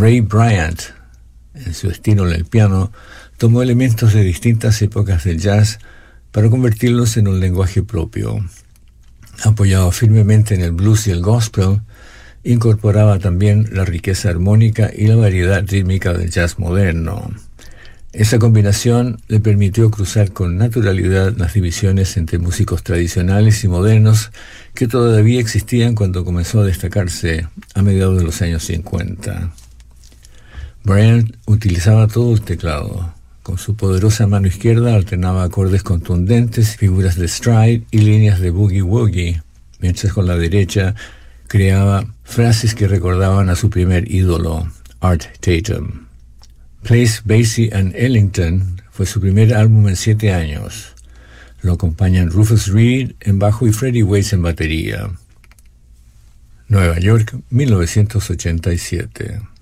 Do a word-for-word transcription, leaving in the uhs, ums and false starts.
Ray Bryant, en su estilo en el piano, tomó elementos de distintas épocas del jazz para convertirlos en un lenguaje propio. Apoyado firmemente en el blues y el gospel, incorporaba también la riqueza armónica y la variedad rítmica del jazz moderno. Esa combinación le permitió cruzar con naturalidad las divisiones entre músicos tradicionales y modernos que todavía existían cuando comenzó a destacarse a mediados de los años cincuenta. Bryant utilizaba todo el teclado. Con su poderosa mano izquierda alternaba acordes contundentes, figuras de stride y líneas de boogie-woogie, mientras con la derecha creaba frases que recordaban a su primer ídolo, Art Tatum. Place, Basie and Ellington fue su primer álbum en siete años. Lo acompañan Rufus Reid en bajo y Freddie Weiss en batería. Nueva York, mil novecientos ochenta y siete.